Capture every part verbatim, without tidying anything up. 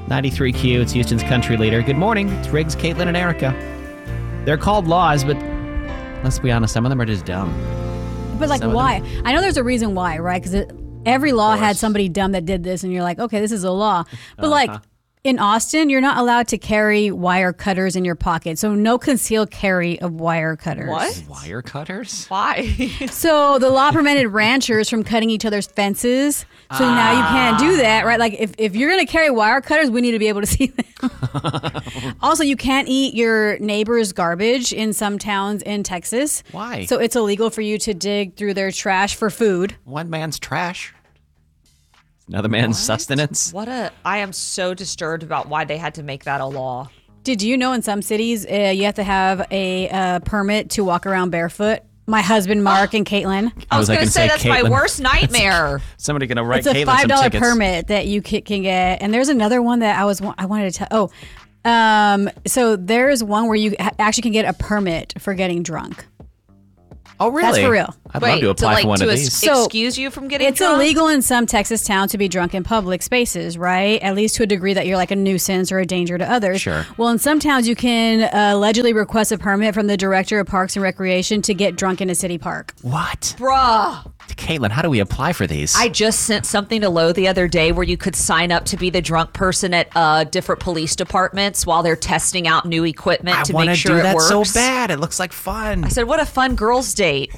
ninety-three Q, it's Houston's country leader. Good morning. It's Riggs, Caitlin, and Erica. They're called laws, but let's be honest, some of them are just dumb. But like, Some of why? I know there's a reason why, right? Because every law course. had somebody dumb that did this, and you're like, okay, this is a law. But Uh-huh. like in Austin, you're not allowed to carry wire cutters in your pocket. So no concealed carry of wire cutters. What? Wire cutters? Why? So the law prevented ranchers from cutting each other's fences. So now you can't do that, right? Like if, if you're going to carry wire cutters, we need to be able to see them. Also, you can't eat your neighbor's garbage in some towns in Texas. Why? So it's illegal for you to dig through their trash for food. One man's trash. Another man's sustenance. What a... I am so disturbed about why they had to make that a law. Did you know in some cities uh, you have to have a uh, permit to walk around barefoot? My husband, Mark, and Caitlin. I was I going to can say, say that's my Caitlin. worst nightmare. Somebody gonna write It's a Caitlin five some dollar tickets. permit that you ca- can get, and there's another one that I was wa- I wanted to tell. Oh, um, so there's one where you ha- actually can get a permit for getting drunk. Oh, really? That's for real. I'd Wait, love to apply like, for one to of ex- these. So, excuse you from getting It's drunk? illegal in some Texas towns to be drunk in public spaces, right? At least to a degree that you're like a nuisance or a danger to others. Sure. Well, in some towns, you can uh, allegedly request a permit from the director of Parks and Recreation to get drunk in a city park. What? Bruh. Caitlin, how do we apply for these? I just sent something to Lo the other day where you could sign up to be the drunk person at uh, different police departments while they're testing out new equipment I to want make to sure do it that works. so bad. It looks like fun. I said, what a fun girls' date.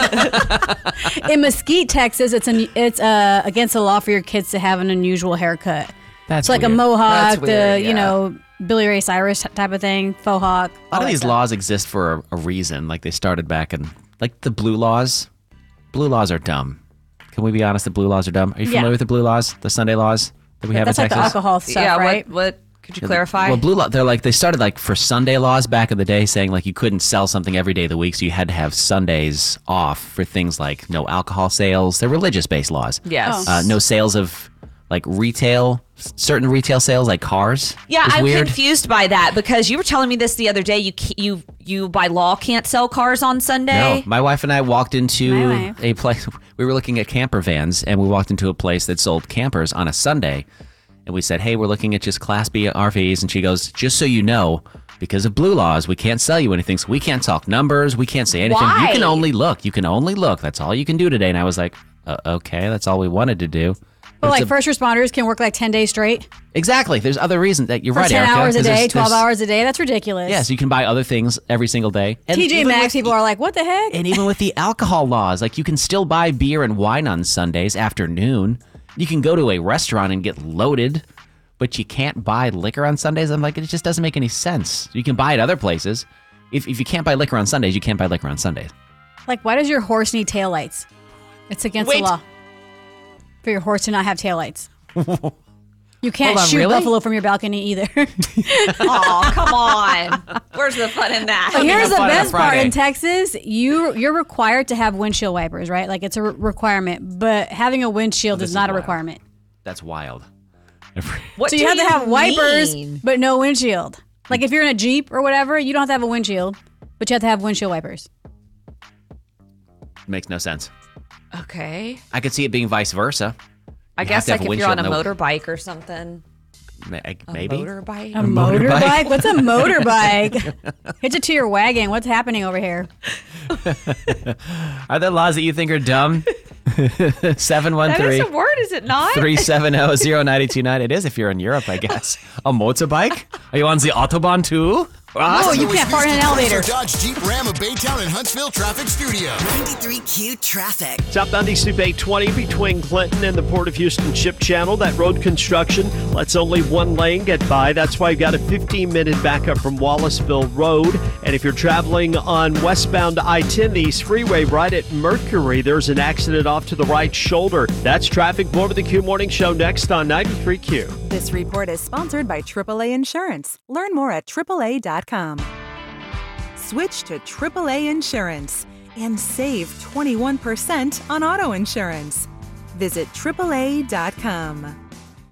In Mesquite, Texas, it's an, it's uh, against the law for your kids to have an unusual haircut. That's It's like weird. a mohawk, That's the weird, you yeah. know Billy Ray Cyrus type of thing, faux hawk. A lot of these laws exist for a, a reason. Like they started back in, like the blue laws. Blue laws are dumb. Can we be honest? The blue laws are dumb. Are you familiar Yeah. with the blue laws? The Sunday laws that we have That's in like the Texas? alcohol stuff, yeah, right? what, what, could you clarify? Well, blue law, they're like, they started like for Sunday laws back in the day saying like you couldn't sell something every day of the week. So you had to have Sundays off for things like no alcohol sales. They're religious based laws. Yes. Oh. Uh, no sales of like retail, certain retail sales like cars. Yeah, It's I'm weird. confused by that because you were telling me this the other day. You ca- you you by law can't sell cars on Sunday. No, my wife and I walked into My wife. a place. We were looking at camper vans, and we walked into a place that sold campers on a Sunday. And we said, "Hey, we're looking at just Class B R Vs." And she goes, "Just so you know, because of blue laws, we can't sell you anything. So we can't talk numbers. We can't say anything. Why? You can only look. You can only look. That's all you can do today." And I was like, uh, "Okay, that's all we wanted to do." But it's like a- first responders can work like ten days straight Exactly. There's other reasons that you're for right, ten Erica. hours a 'cause day, there's- twelve there's- hours a day. That's ridiculous. Yeah, so you can buy other things every single day. And T J even Maxx with- people are like, what the heck? And even with the alcohol laws, like you can still buy beer and wine on Sundays afternoon. You can go to a restaurant and get loaded, but you can't buy liquor on Sundays. I'm like, it just doesn't make any sense. You can buy it other places. If, if you can't buy liquor on Sundays, you can't buy liquor on Sundays. Like, why does your horse need taillights? It's against Wait. the law for your horse to not have taillights. You can't Hold on, shoot really? buffalo from your balcony either. Oh, come on. Where's the fun in that? But here's have the fun on a best part. Friday. In Texas, you you're required to have windshield wipers, right? Like it's a re- requirement. But having a windshield this is not is a wild. requirement. That's wild. What So you do have to have wipers, mean? but no windshield. Like if you're in a Jeep or whatever, you don't have to have a windshield, but you have to have windshield wipers. Makes no sense. Okay. I could see it being vice versa. I You have guess to have like a if you're on a windshield, no- motorbike or something. Ma- A Maybe. motorbike? A motorbike? motorbike? What's a motorbike? Hitch it to your wagon. What's happening over here? Are there laws that you think are dumb? seven one That three is a word, is it not? three seven zero zero nine two nine. It is if you're in Europe, I guess. A motorbike? Are you on the Autobahn too? Oh, you can't fart in an elevator. Dodge Jeep Ram of Baytown and Huntsville Traffic Studio. ninety-three Q traffic. South ninety Super eight twenty between Clinton and the Port of Houston Ship Channel. That road construction lets only one lane get by. That's why you've got a fifteen minute backup from Wallaceville Road. And if you're traveling on westbound I ten, the East Freeway right at Mercury, there's an accident off to the right shoulder. That's traffic. More of the Q Morning Show next on ninety-three Q. This report is sponsored by triple A Insurance. Learn more at triple A dot com. Switch to triple A Insurance and save twenty-one percent on auto insurance. Visit triple A dot com.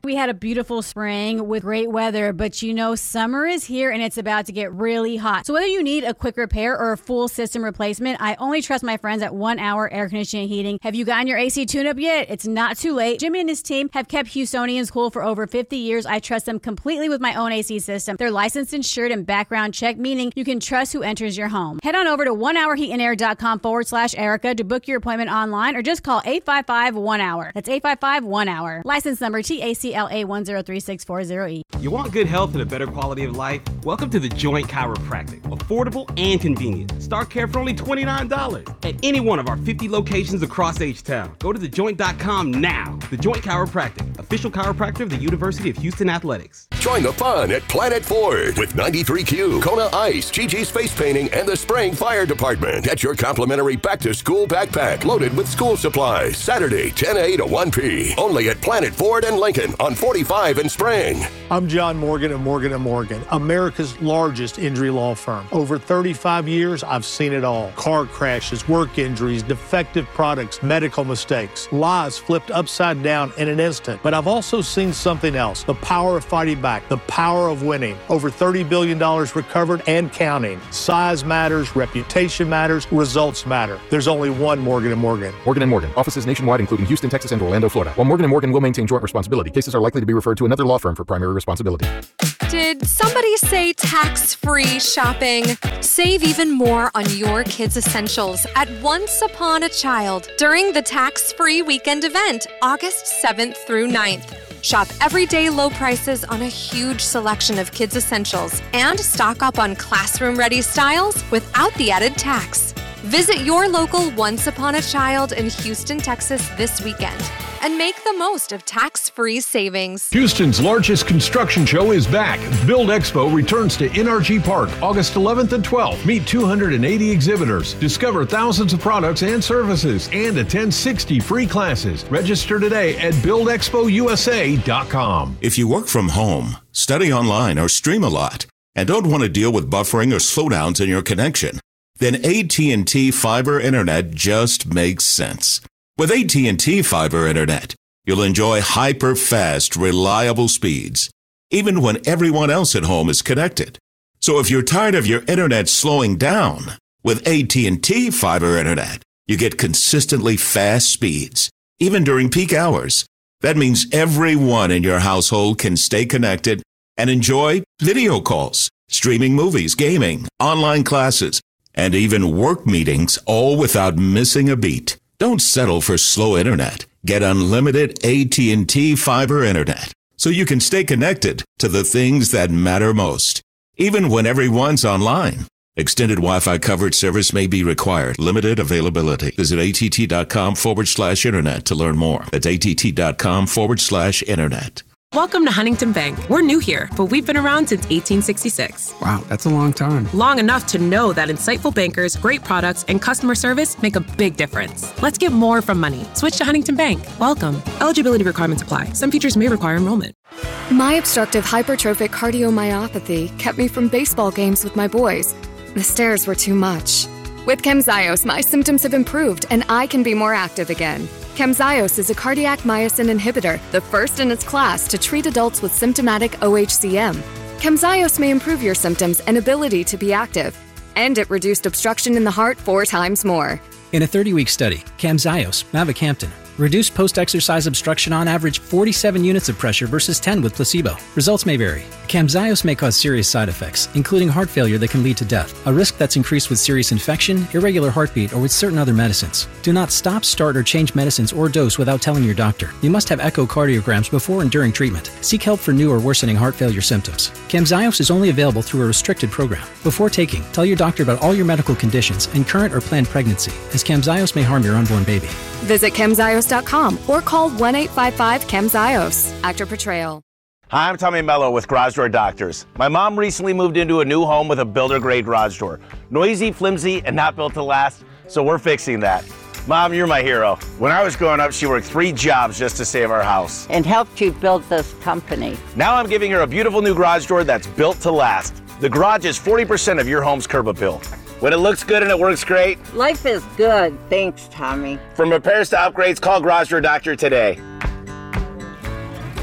We had a beautiful spring with great weather, but you know, summer is here and it's about to get really hot. So whether you need a quick repair or a full system replacement, I only trust my friends at One Hour Air Conditioning and Heating. Have you gotten your A C tune-up yet? It's not too late. Jimmy and his team have kept Houstonians cool for over fifty years. I trust them completely with my own A C system. They're licensed, insured, and background checked, meaning you can trust who enters your home. Head on over to one hour heat and air dot com forward slash Erica to book your appointment online or just call eight five five one hour. That's eight five five one hour. License number T A C L A one zero three six four zero E. You want good health and a better quality of life? Welcome to The Joint Chiropractic. Affordable and convenient. Start care for only twenty-nine dollars at any one of our fifty locations across H-Town. Go to the joint dot com now. The Joint Chiropractic, official chiropractor of the University of Houston Athletics. Join the fun at Planet Ford with ninety-three Q, Kona Ice, Gigi's Face Painting, and the Spraying Fire Department. Get your complimentary back-to-school backpack loaded with school supplies. Saturday, ten A to one P. Only at Planet Ford and Lincoln on forty-five and Spring. I'm John Morgan of Morgan and Morgan, America's largest injury law firm. Over thirty-five years, I've seen it all. Car crashes, work injuries, defective products, medical mistakes, lives flipped upside down in an instant. But I've also seen something else, the power of fighting back, the power of winning. Over thirty billion dollars recovered and counting. Size matters, reputation matters, results matter. There's only one Morgan and Morgan. Morgan and Morgan. Offices nationwide, including Houston, Texas, and Orlando, Florida. While Morgan and Morgan will maintain joint responsibility, cases are likely to be referred to another law firm for primary responsibility. Did somebody say tax-free shopping? Save even more on your kids' essentials at Once Upon a Child during the tax-free weekend event, August seventh through ninth. Shop everyday low prices on a huge selection of kids' essentials and stock up on classroom-ready styles without the added tax. Visit your local Once Upon a Child in Houston, Texas this weekend and make the most of tax-free savings. Houston's largest construction show is back. Build Expo returns to N R G Park August eleventh and twelfth. Meet two hundred eighty exhibitors, discover thousands of products and services, and attend sixty free classes. Register today at build expo u s a dot com. If you work from home, study online, or stream a lot, and don't want to deal with buffering or slowdowns in your connection, then A T and T Fiber Internet just makes sense. With A T and T Fiber Internet, you'll enjoy hyper-fast, reliable speeds, even when everyone else at home is connected. So if you're tired of your internet slowing down, with A T and T Fiber Internet, you get consistently fast speeds, even during peak hours. That means everyone in your household can stay connected and enjoy video calls, streaming movies, gaming, online classes, and even work meetings, all without missing a beat. Don't settle for slow internet. Get unlimited A T and T Fiber Internet so you can stay connected to the things that matter most, even when everyone's online. Extended Wi-Fi coverage service may be required. Limited availability. Visit att.com forward slash internet to learn more. That's att.com forward slash internet. Welcome to Huntington Bank. We're new here, but we've been around since eighteen sixty-six. Wow, that's a long time. Long enough to know that insightful bankers, great products, and customer service make a big difference. Let's get more from money. Switch to Huntington Bank. Welcome. Eligibility requirements apply. Some features may require enrollment. My obstructive hypertrophic cardiomyopathy kept me from baseball games with my boys. The stairs were too much. With Camzyos, my symptoms have improved and I can be more active again. Camzyos is a cardiac myosin inhibitor, the first in its class to treat adults with symptomatic O H C M. Camzyos may improve your symptoms and ability to be active, and it reduced obstruction in the heart four times more. In a thirty-week study, Camzyos, mavacamten, reduced post-exercise obstruction on average forty-seven units of pressure versus ten with placebo. Results may vary. Camzyos may cause serious side effects, including heart failure that can lead to death, a risk that's increased with serious infection, irregular heartbeat, or with certain other medicines. Do not stop, start, or change medicines or dose without telling your doctor. You must have echocardiograms before and during treatment. Seek help for new or worsening heart failure symptoms. Camzyos is only available through a restricted program. Before taking, tell your doctor about all your medical conditions and current or planned pregnancy, as Camzyos may harm your unborn baby. Visit camzyos dot com or call one eight five five camzyos. Actor Portrayal. Hi, I'm Tommy Mello with Garage Door Doctors. My mom recently moved into a new home with a builder-grade garage door. Noisy, flimsy, and not built to last, so we're fixing that. Mom, you're my hero. When I was growing up, she worked three jobs just to save our house. And helped you build this company. Now I'm giving her a beautiful new garage door that's built to last. The garage is forty percent of your home's curb appeal. When it looks good and it works great. Life is good. Thanks, Tommy. From repairs to upgrades, call Garage Door Doctor today.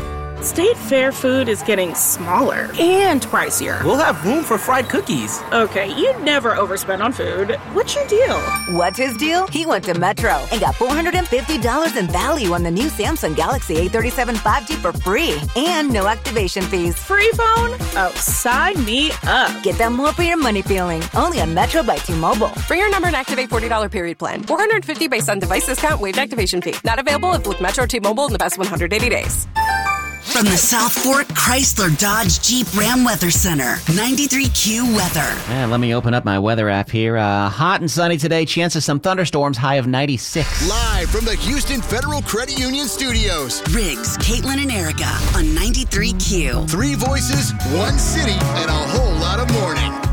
State Fair food is getting smaller and pricier. We'll have room for fried cookies. Okay, you never overspend on food. What's your deal? What's his deal? He went to Metro and got four hundred fifty dollars in value on the new Samsung Galaxy A thirty-seven five G for free and no activation fees. Free phone? Oh, sign me up. Get that more for your money feeling. Only on Metro by T-Mobile. Bring your number and activate forty dollars period plan. four hundred fifty based on device discount, waived activation fee. Not available if with Metro or T-Mobile in the past one hundred eighty days. From the South Fork Chrysler Dodge Jeep Ram Weather Center, ninety-three Q weather. And let me open up my weather app here. Uh, hot and sunny today. Chance of some thunderstorms. High of ninety-six. Live from the Houston Federal Credit Union Studios. Riggs, Caitlin, and Erica on ninety-three Q. Three voices, one city, and a whole lot of morning.